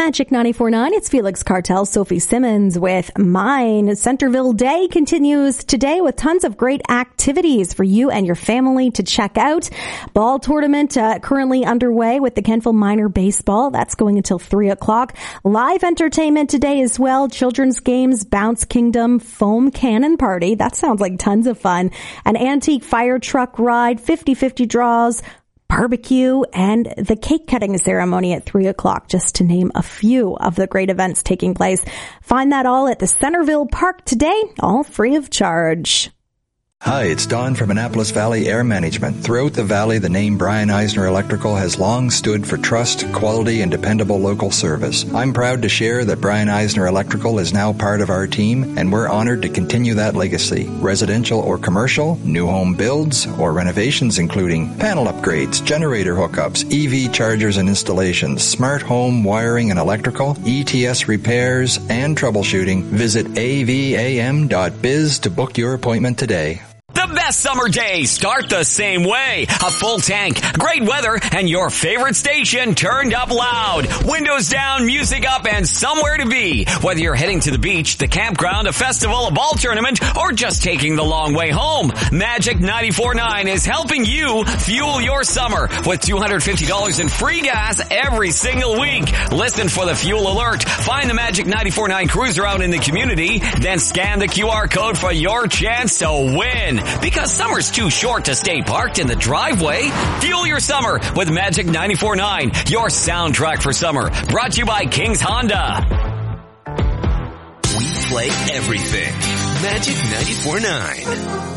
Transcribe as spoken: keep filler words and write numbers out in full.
Magic ninety-four point nine, it's Felix Cartel, Sophie Simmons with Mine. Centerville Day continues today with tons of great activities for you and your family to check out. Ball tournament uh, currently underway with the Kentville Minor Baseball. That's going until three o'clock. Live entertainment today as well. Children's games, Bounce Kingdom, Foam Cannon Party. That sounds like tons of fun. An antique fire truck ride, fifty-fifty draws, barbecue, and the cake cutting ceremony at three o'clock, just to name a few of the great events taking place. Find that all at the Centerville Park today, all free of charge. Hi, it's Don from Annapolis Valley Air Management. Throughout the valley, the name Brian Eisner Electrical has long stood for trust, quality, and dependable local service. I'm proud to share that Brian Eisner Electrical is now part of our team, and we're honored to continue that legacy. Residential or commercial, new home builds, or renovations including panel upgrades, generator hookups, E V chargers and installations, smart home wiring and electrical, E T S repairs, and troubleshooting. Visit A V A M dot biz to book your appointment today. The best summer days start the same way. A full tank, great weather, and your favorite station turned up loud. Windows down, music up, and somewhere to be. Whether you're heading to the beach, the campground, a festival, a ball tournament, or just taking the long way home, Magic ninety-four point nine is helping you fuel your summer with two hundred fifty dollars in free gas every single week. Listen for the fuel alert. Find the Magic ninety-four point nine cruiser out in the community, then scan the Q R code for your chance to win. Because summer's too short to stay parked in the driveway. Fuel your summer with Magic ninety-four point nine, your soundtrack for summer. Brought to you by King's Honda. We play everything. Magic ninety-four point nine.